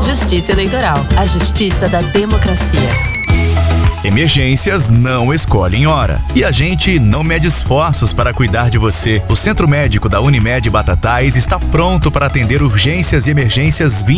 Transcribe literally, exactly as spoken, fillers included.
Justiça Eleitoral, a justiça da democracia. Emergências não escolhem hora. E a gente não mede esforços para cuidar de você. O Centro Médico da Unimed Batatais está pronto para atender urgências e emergências